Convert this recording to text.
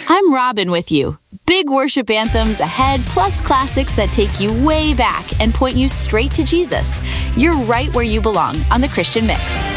I'm Robin with you. Big worship anthems ahead, plus classics that take you way back and point you straight to Jesus. You're right where you belong on The Christian Mix.